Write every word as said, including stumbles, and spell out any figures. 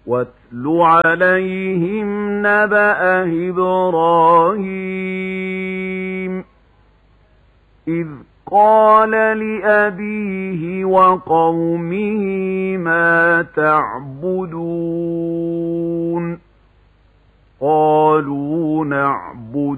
واتل عليهم نبأ إبراهيم إذ قال لأبيه وقومه ما تعبدون قالوا نعبد